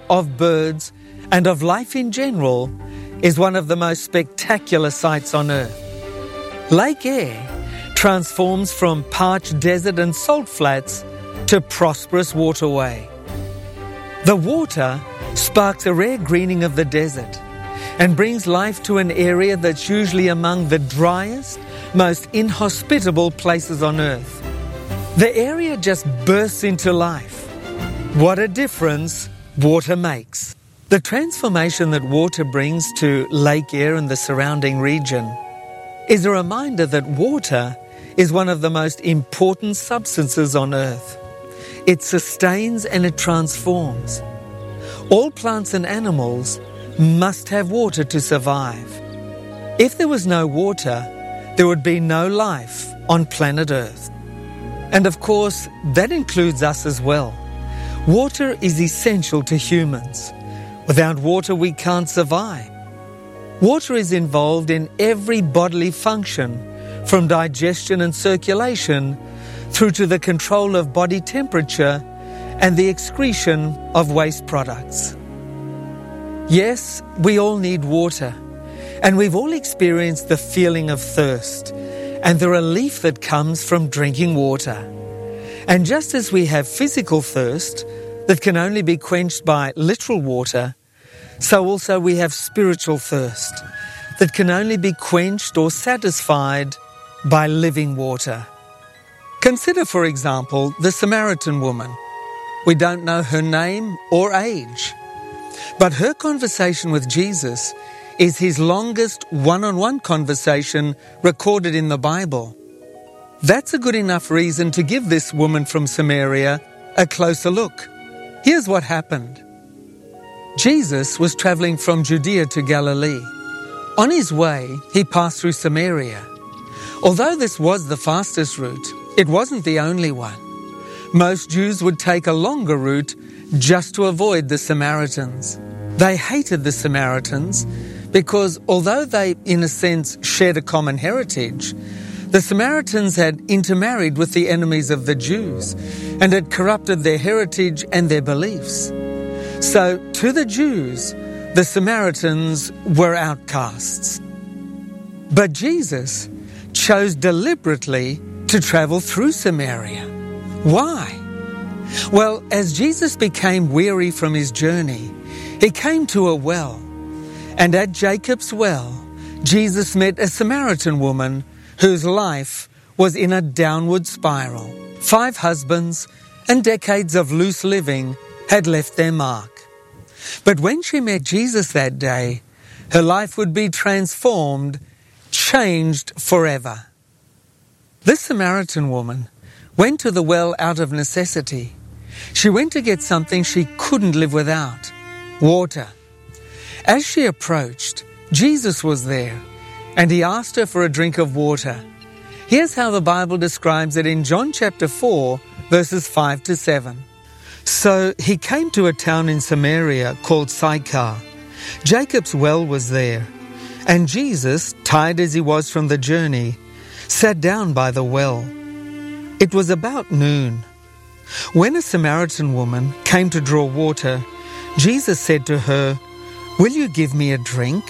of birds, and of life in general, is one of the most spectacular sights on earth. Lake Eyre transforms from parched desert and salt flats to prosperous waterway. The water sparks a rare greening of the desert and brings life to an area that's usually among the driest, most inhospitable places on earth. The area just bursts into life. What a difference water makes. The transformation that water brings to Lake Eyre and the surrounding region is a reminder that water is one of the most important substances on earth. It sustains and it transforms. All plants and animals must have water to survive. If there was no water, there would be no life on planet Earth. And of course, that includes us as well. Water is essential to humans. Without water, we can't survive. Water is involved in every bodily function, from digestion and circulation through to the control of body temperature and the excretion of waste products. Yes, we all need water, and we've all experienced the feeling of thirst and the relief that comes from drinking water. And just as we have physical thirst that can only be quenched by literal water, so also we have spiritual thirst that can only be quenched or satisfied by living water. Consider, for example, the Samaritan woman. We don't know her name or age, but her conversation with Jesus is his longest one-on-one conversation recorded in the Bible. That's a good enough reason to give this woman from Samaria a closer look. Here's what happened. Jesus was traveling from Judea to Galilee. On his way, he passed through Samaria. Although this was the fastest route, it wasn't the only one. Most Jews would take a longer route just to avoid the Samaritans. They hated the Samaritans because although they, in a sense, shared a common heritage, the Samaritans had intermarried with the enemies of the Jews and had corrupted their heritage and their beliefs. So, to the Jews, the Samaritans were outcasts. But Jesus chose deliberately to travel through Samaria. Why? Well, as Jesus became weary from his journey, he came to a well. And at Jacob's well, Jesus met a Samaritan woman whose life was in a downward spiral. 5 husbands and decades of loose living had left their mark. But when she met Jesus that day, her life would be transformed, changed forever. This Samaritan woman went to the well out of necessity. She went to get something she couldn't live without: water. As she approached, Jesus was there, and he asked her for a drink of water. Here's how the Bible describes it in John chapter 4, verses 5 to 7. So he came to a town in Samaria called Sychar. Jacob's well was there, and Jesus, tired as he was from the journey, sat down by the well. It was about noon. When a Samaritan woman came to draw water, Jesus said to her, "Will you give me a drink?"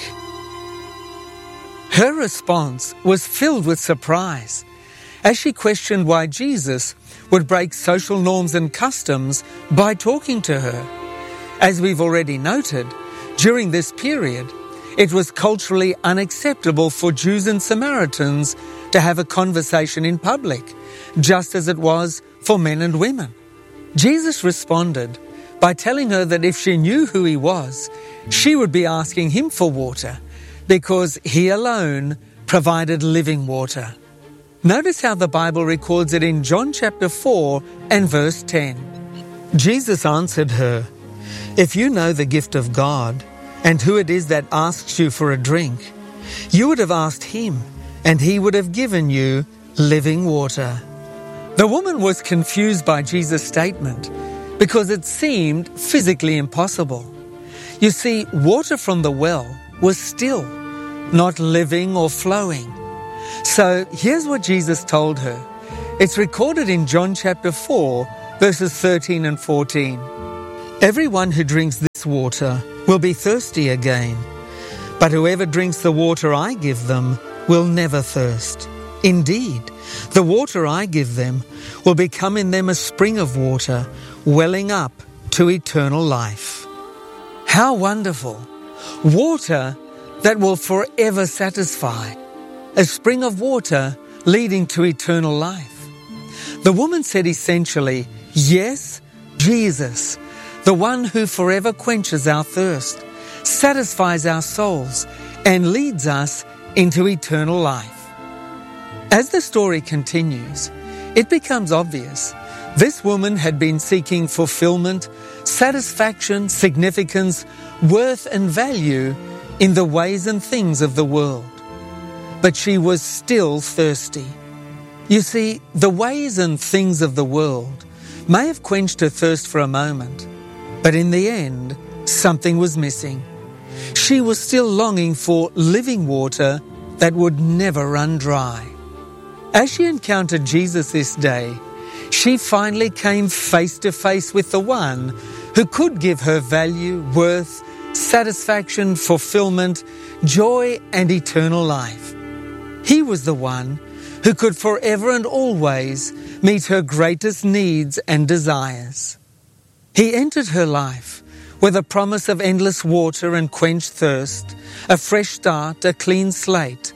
Her response was filled with surprise as she questioned why Jesus would break social norms and customs by talking to her. As we've already noted, during this period, it was culturally unacceptable for Jews and Samaritans to have a conversation in public, just as it was for men and women. Jesus responded by telling her that if she knew who he was, she would be asking him for water, because he alone provided living water. Notice how the Bible records it in John chapter 4 and verse 10. Jesus answered her, "If you know the gift of God and who it is that asks you for a drink, you would have asked him, and he would have given you living water." The woman was confused by Jesus' statement because it seemed physically impossible. You see, water from the well was still, not living or flowing. So here's what Jesus told her. It's recorded in John chapter 4, verses 13 and 14. "Everyone who drinks water will be thirsty again, but whoever drinks the water I give them will never thirst. Indeed, the water I give them will become in them a spring of water, welling up to eternal life. How wonderful! Water that will forever satisfy. A spring of water leading to eternal life. The woman said essentially, yes, Jesus, the one who forever quenches our thirst, satisfies our souls, and leads us into eternal life. As the story continues, it becomes obvious this woman had been seeking fulfillment, satisfaction, significance, worth and value in the ways and things of the world. But she was still thirsty. You see, the ways and things of the world may have quenched her thirst for a moment, but in the end, something was missing. She was still longing for living water that would never run dry. As she encountered Jesus this day, she finally came face to face with the one who could give her value, worth, satisfaction, fulfillment, joy, and eternal life. He was the one who could forever and always meet her greatest needs and desires. He entered her life with a promise of endless water and quenched thirst, a fresh start, a clean slate.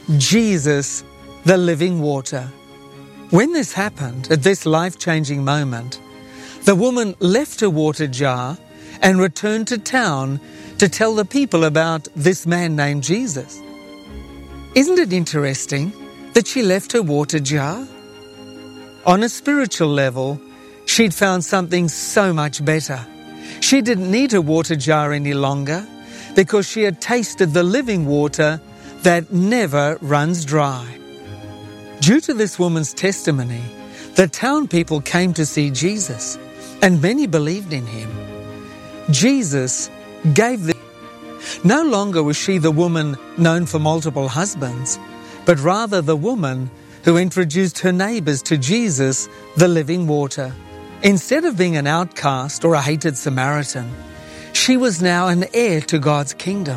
Jesus, the living water. When this happened, at this life-changing moment, the woman left her water jar and returned to town to tell the people about this man named Jesus. Isn't it interesting that she left her water jar? On a spiritual level, she'd found something so much better. She didn't need her water jar any longer because she had tasted the living water that never runs dry. Due to this woman's testimony, the town people came to see Jesus, and many believed in him. Jesus gave them. No longer was she the woman known for multiple husbands, but rather the woman who introduced her neighbours to Jesus, the living water. Instead of being an outcast or a hated Samaritan, she was now an heir to God's kingdom.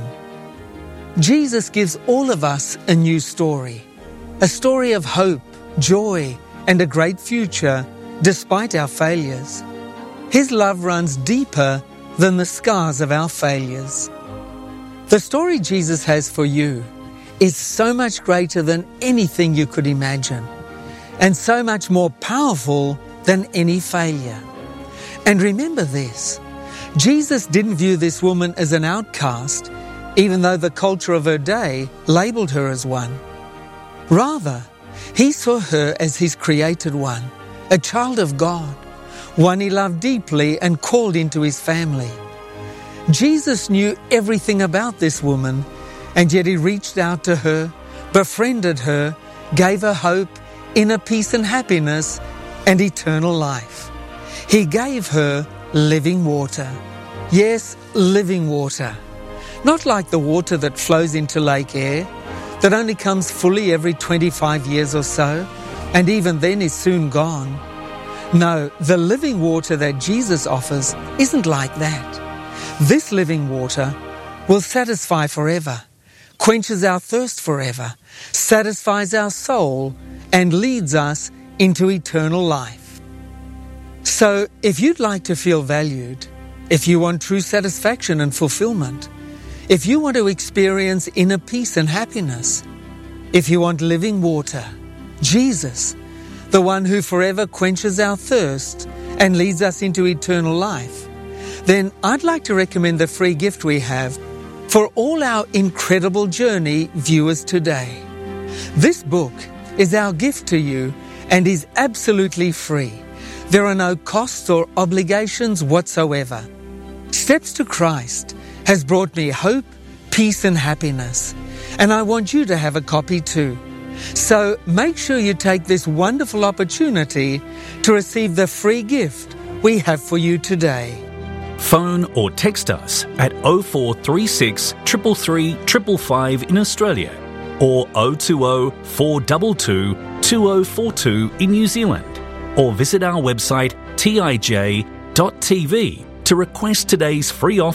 Jesus gives all of us a new story, a story of hope, joy, and a great future despite our failures. His love runs deeper than the scars of our failures. The story Jesus has for you is so much greater than anything you could imagine, and so much more powerful than any failure. And remember this, Jesus didn't view this woman as an outcast, even though the culture of her day labelled her as one. Rather, he saw her as his created one, a child of God, one he loved deeply and called into his family. Jesus knew everything about this woman, and yet he reached out to her, befriended her, gave her hope, inner peace and happiness, and eternal life. He gave her living water. Yes, living water. Not like the water that flows into Lake Eyre, that only comes fully every 25 years or so, and even then is soon gone. No, the living water that Jesus offers isn't like that. This living water will satisfy forever, quenches our thirst forever, satisfies our soul, and leads us into eternal life. So, if you'd like to feel valued, if you want true satisfaction and fulfillment, if you want to experience inner peace and happiness, if you want living water, Jesus, the one who forever quenches our thirst and leads us into eternal life, then I'd like to recommend the free gift we have for all our Incredible Journey viewers today. This book is our gift to you and is absolutely free. There are no costs or obligations whatsoever. Steps to Christ has brought me hope, peace and happiness, and I want you to have a copy too. So make sure you take this wonderful opportunity to receive the free gift we have for you today. Phone or text us at 0436 333 555 in Australia or 020 422 2042 in New Zealand, or visit our website tij.tv to request today's free offer